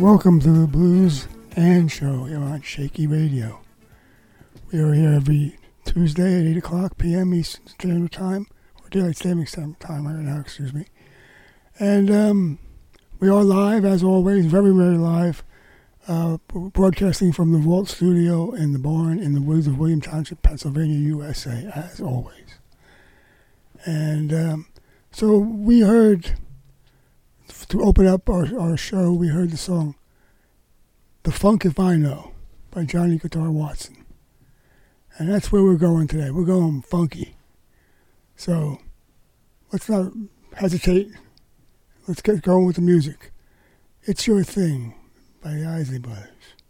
Welcome to the Blues and Show here on Shaky Radio. We are here every Tuesday at 8 o'clock p.m. Eastern Standard Time, or Daylight Savings Time right now, excuse me. And we are live, as always, very, very live, broadcasting from the Vault Studio in the barn in the woods of William Township, Pennsylvania, USA, as always. And so we heard, to open up our show, we heard the song The Funk If I Know by Johnny Guitar Watson. And that's where we're going today. We're going funky. So let's not hesitate. Let's get going with the music. It's Your Thing by the Isley Brothers.